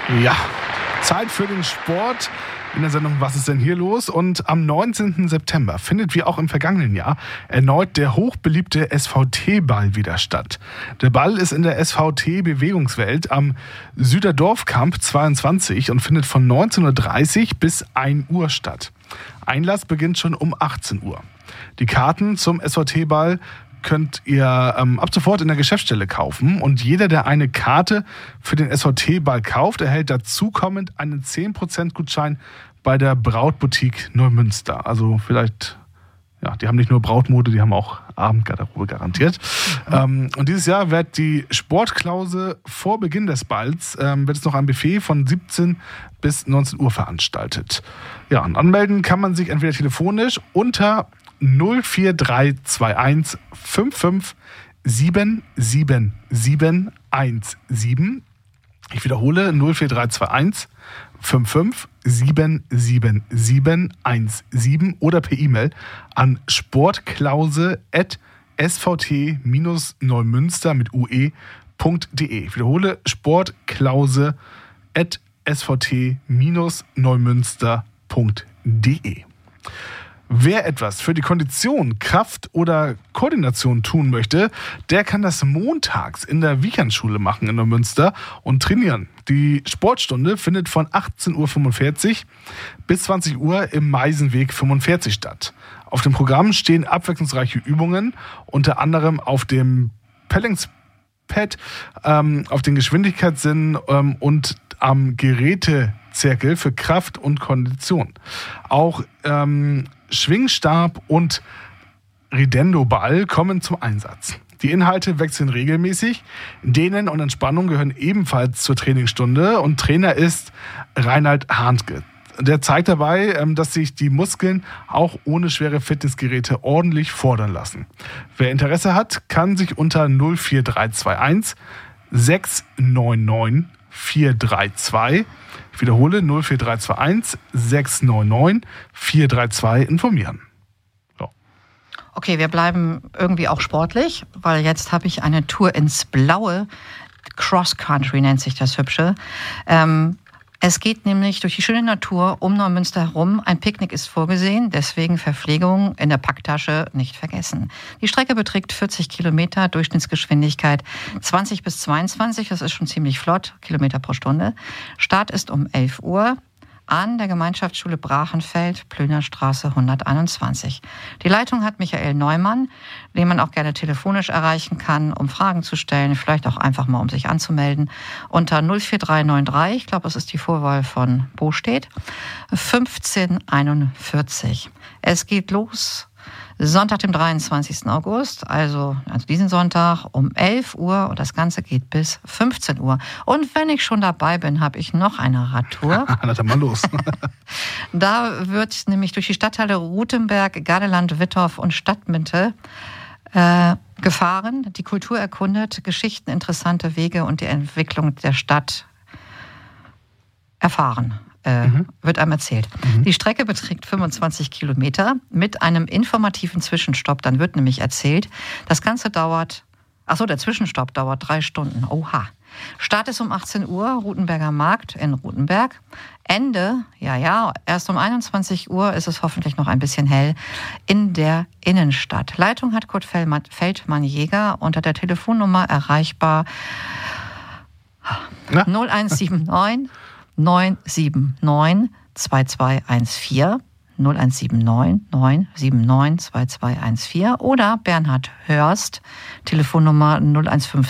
Ja, Zeit für den Sport in der Sendung Was ist denn hier los? Und am 19. September findet wie auch im vergangenen Jahr erneut der hochbeliebte SVT-Ball wieder statt. Der Ball ist in der SVT-Bewegungswelt am Süderdorfkamp 22 und findet von 19:30 Uhr bis 1 Uhr statt. Einlass beginnt schon um 18 Uhr. Die Karten zum SVT-Ball könnt ihr ab sofort in der Geschäftsstelle kaufen und jeder, der eine Karte für den SVT-Ball kauft, erhält dazu kommend einen 10% Gutschein bei der Brautboutique Neumünster. Also vielleicht, ja, die haben nicht nur Brautmode, die haben auch Abendgarderobe garantiert. Und dieses Jahr wird die Sportklause vor Beginn des Balls, wird es noch ein Buffet von 17 bis 19 Uhr veranstaltet. Ja, und anmelden kann man sich entweder telefonisch unter 04321 55 77717. Ich wiederhole 04321 55 77717 oder per E-Mail an sportklause@svt-neumünster mit ue.de. Ich wiederhole sportklause@svt-neumünster.de. Wer etwas für die Kondition, Kraft oder Koordination tun möchte, der kann das montags in der Wiechernschule machen in Neumünster und trainieren. Die Sportstunde findet von 18:45 Uhr bis 20 Uhr im Meisenweg 45 statt. Auf dem Programm stehen abwechslungsreiche Übungen, unter anderem auf dem Pellingspad, auf den Geschwindigkeitssinnen und am Gerätezirkel für Kraft und Kondition. Auch Schwingstab und Ridendo-Ball kommen zum Einsatz. Die Inhalte wechseln regelmäßig. Dehnen und Entspannung gehören ebenfalls zur Trainingsstunde und Trainer ist Reinhard Hahnke. Der zeigt dabei, dass sich die Muskeln auch ohne schwere Fitnessgeräte ordentlich fordern lassen. Wer Interesse hat, kann sich unter 04321 699 432, ich wiederhole 04321 699 432 informieren. So. Okay, wir bleiben irgendwie auch sportlich, weil jetzt habe ich eine Tour ins Blaue. Cross Country nennt sich das Hübsche. Es geht nämlich durch die schöne Natur um Neumünster herum. Ein Picknick ist vorgesehen, deswegen Verpflegung in der Packtasche nicht vergessen. Die Strecke beträgt 40 Kilometer, Durchschnittsgeschwindigkeit 20 bis 22, das ist schon ziemlich flott, Kilometer pro Stunde. Start ist um 11 Uhr. An der Gemeinschaftsschule Brachenfeld, Plönerstraße 121. Die Leitung hat Michael Neumann, den man auch gerne telefonisch erreichen kann, um Fragen zu stellen, vielleicht auch einfach mal, um sich anzumelden, unter 04393, ich glaube, das ist die Vorwahl von Bostedt, 1541. Es geht los Sonntag, dem 23. August, also diesen Sonntag um 11 Uhr und das Ganze geht bis 15 Uhr. Und wenn ich schon dabei bin, habe ich noch eine Radtour. Dann mal los. Da wird nämlich durch die Stadtteile Rutenberg, Gardeland, Wittorf und Stadtmitte gefahren, die Kultur erkundet, Geschichten, interessante Wege und die Entwicklung der Stadt erfahren. Wird einem erzählt. Die Strecke beträgt 25 Kilometer mit einem informativen Zwischenstopp. Dann wird nämlich erzählt, das Ganze dauert, der Zwischenstopp dauert 3 Stunden. Oha. Start ist um 18 Uhr, Rutenberger Markt in Rutenberg. Ende, erst um 21 Uhr ist es hoffentlich noch ein bisschen hell, in der Innenstadt. Leitung hat Kurt Feldmann-Jäger unter der Telefonnummer erreichbar 0179 979 2214 0179 979 2214 oder Bernhard Hörst, Telefonnummer 0150